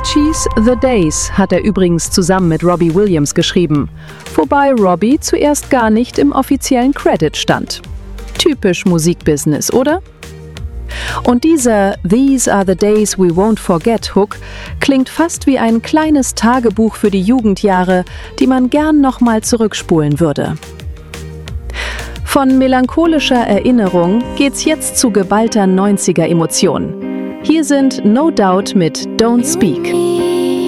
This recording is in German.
Aviciis The Days hat er übrigens zusammen mit Robbie Williams geschrieben, wobei Robbie zuerst gar nicht im offiziellen Credit stand. Typisch Musikbusiness, oder? Und dieser These are the days we won't forget Hook klingt fast wie ein kleines Tagebuch für die Jugendjahre, die man gern nochmal zurückspulen würde. Von melancholischer Erinnerung geht's jetzt zu geballter 90er-Emotion. Hier sind No Doubt mit Don't Speak.